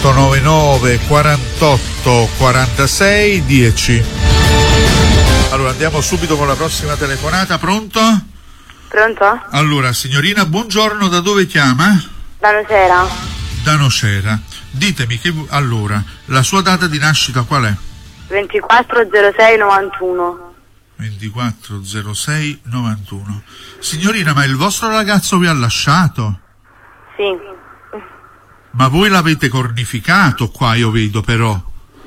899 48 46 10. Allora andiamo subito con la prossima telefonata. Pronto? Pronto? Allora signorina, buongiorno, da dove chiama? Da Nocera. Da Nocera. Ditemi allora, la sua data di nascita qual è? 240691. 240691. Signorina, ma il vostro ragazzo vi ha lasciato? Sì. Ma voi l'avete cornificato qua, io vedo però.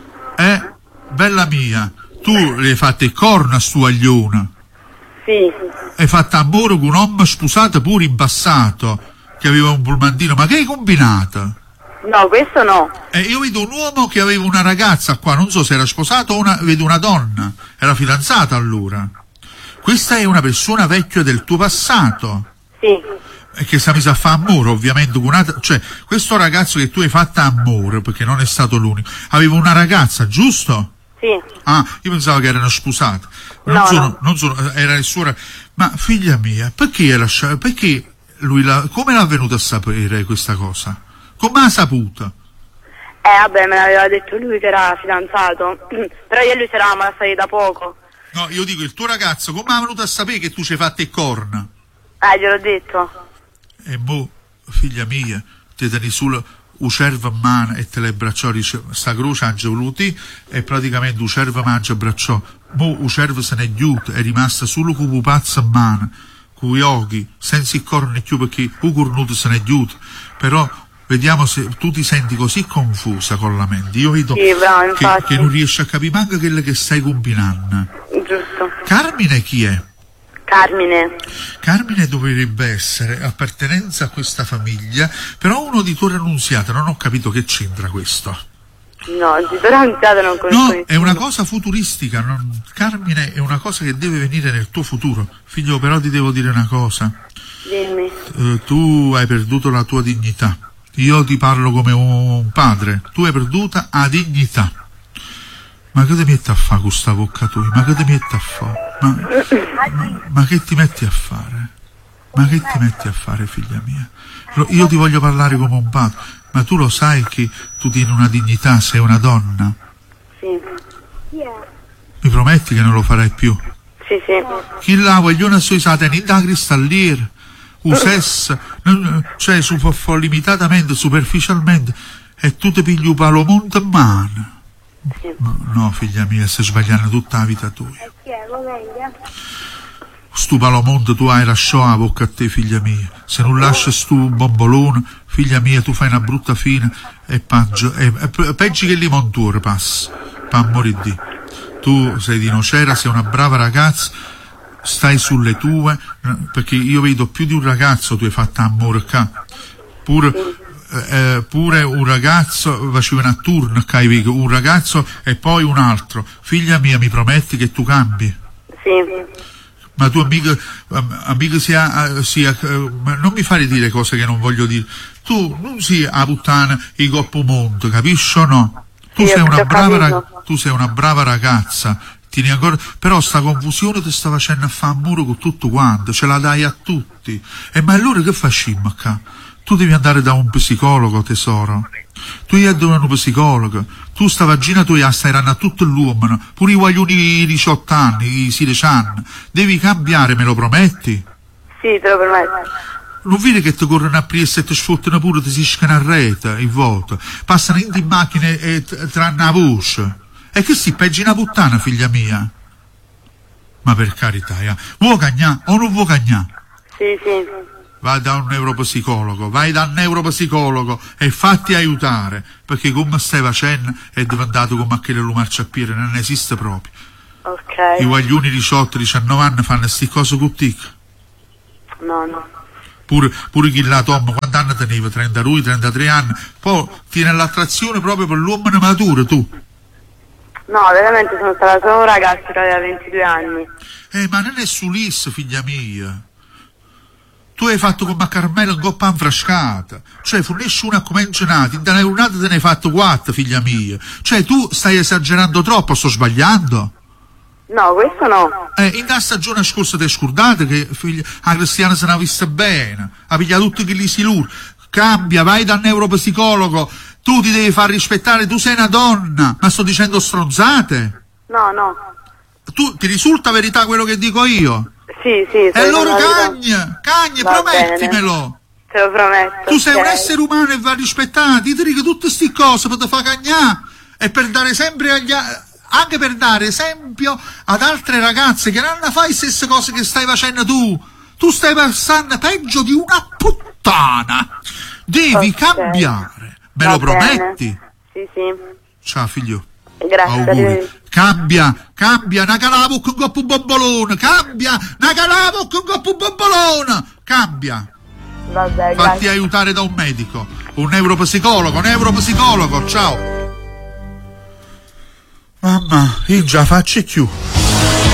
Bella mia, tu le hai fatte corna a sto aglione. Sì. Hai fatto amore con un uomo sposato pure in passato, che aveva un pulmantino, ma che hai combinato? No, questo no. Io vedo un uomo che aveva una ragazza qua, non so se era sposato o vedo una donna, era fidanzata allora. Questa è una persona vecchia del tuo passato. Sì. E che si è messa a fare amore, ovviamente, con una, cioè, questo ragazzo che tu hai fatto amore, perché non è stato l'unico, aveva una ragazza, giusto? Sì. Ah, io pensavo che erano sposati. Non sono, era il suo. Ma figlia mia, perché lui come l'ha venuto a sapere questa cosa? Come ha saputo? Vabbè, me l'aveva detto lui che era fidanzato, però io e lui ci eravamo stati da poco. No, io dico, il tuo ragazzo come ha venuto a sapere che tu ci hai fatte corna? Gliel'ho detto. E mo, figlia mia, ti teni solo un cervo in mano e te le bracciò, sta croce ha voluti e praticamente un cervo mangia bracciò. Mo un cervo se ne giuto, è rimasta solo con un pazzo in mano, con gli occhi, senza il corno più perché un cornuto se ne giuto. Però vediamo se tu ti senti così confusa con la mente. Io vedo sì, bravo, che non riesci a capire manco quello che stai combinando. Giusto. Carmine chi è? Carmine dovrebbe essere appartenenza a questa famiglia, però uno di tuo Annunziata, non ho capito che c'entra questo. No, di tuo Annunziata non conosco nessuno. È una cosa futuristica, Carmine è una cosa che deve venire nel tuo futuro. Figlio, però ti devo dire una cosa. Dimmi. Tu hai perduto la tua dignità. Io ti parlo come un padre. Tu hai perduta la dignità. Ma che ti metti a fare con sta bocca tua? Ma che ti metti a fare? Ma che ti metti a fare? Ma che ti metti a fare, figlia mia? Io ti voglio parlare come un padre, ma tu lo sai che tu tieni una dignità, sei una donna? Sì. Mi prometti che non lo farai più? Sì. Chi la vogliono sui satani da cristalliere, sesso, cioè limitatamente, superficialmente, e tu ti pigli un palomonte in mano. No, figlia mia, stai sbagliando tutta la vita tua. Stu palomonte tu hai lasciato la bocca a te, figlia mia. Se non lasci stu bombolone, figlia mia, tu fai una brutta fine e peggio che limontore passa, per amore di. Tu sei di Nocera, sei una brava ragazza, stai sulle tue, perché io vedo più di un ragazzo tu hai fatto amore qua. Pure un ragazzo faceva una turno, un ragazzo e poi un altro. Figlia mia, mi prometti che tu cambi? Sì. Ma tu amica non mi fare dire cose che non voglio dire. Tu non sia a puttana i coppo mondo, capisci o no? Tu sei una brava ragazza. Tieni ancora, però sta confusione ti sta facendo a fare amore con tutto quanto, ce la dai a tutti. E ma allora che facciamo qua? Tu devi andare da un psicologo, tesoro. Tu hai da un psicologo. Tu sta vagina tua sta erano a tutto l'uomo, pure i guaglioni di 18 anni, i 16 anni. Devi cambiare, me lo prometti? Sì, te lo prometto. Non vedi che ti corrono a presa e ti sfottano pure, ti si scana a rete, il voto. Passano in macchine e tranne la voce. E che si peggio una puttana, figlia mia? Ma per carità, vuoi cagnà o non vuoi cagnà? Sì. Vai da un neuropsicologo e fatti aiutare, perché come stai facendo è diventato come aquele lo marciapiede, non esiste proprio. Ok. I guaglioni 18-19 anni fanno sti cose con te. No. Pure chi la Tom, quanti anni teneva? 32, 33 anni. Poi tiene l'attrazione proprio per l'uomo maturo, tu. No, veramente sono stata solo un ragazzo che aveva 22 anni. Ma non è sull'is, figlia mia. Tu hai fatto come a Carmelo in coppa infrascata. Cioè, fornisci una come ingenati, in una giornata te ne hai fatto 4, figlia mia. Cioè, tu stai esagerando troppo, sto sbagliando? No, questo no. In la stagione scorsa ti scordate che la Cristiana se ne ha vista bene, ha pigliato tutti che li si lur. Cambia, vai dal neuropsicologo, Tu ti devi far rispettare, tu sei una donna, ma sto dicendo stronzate? No, no. Tu, ti risulta verità quello che dico io? Sì. E allora cagni, Va promettimelo. bene. Te lo prometto. Tu sei un ok. essere umano e va rispettato. Ti dico tutte queste cose per te far cagnare e per dare sempre anche per dare esempio ad altre ragazze che non fai le stesse cose che stai facendo tu. Tu stai passando peggio di una puttana. Devi cambiare. Me lo prometti? Sì. Ciao figlio. Grazie. Auguri. Cambia, una calavo con coppo bombolone, cambia, una calavo con coppo bombolone, cambia. Vabbè, Fatti grazie. aiutare da un medico, un neuropsicologo, ciao. Mamma, io già faccio più.